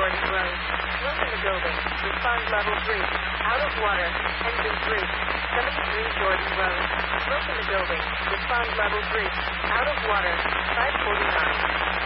Jordan Road. Smoke in the building. Respond level 3. Out of water. Engine 3. 73 Jordan Road. Smoke in the building. Respond level 3. Out of water. 549.